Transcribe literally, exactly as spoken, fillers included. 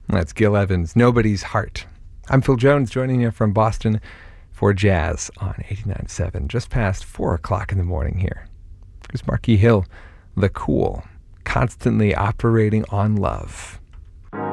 That's Gil Evans, Nobody's Heart. I'm Phil Jones, joining you from Boston for Jazz on eighty-nine point seven, just past four o'clock in the morning here. Here's Marquis Hill, The Cool, Constantly Operating on Love.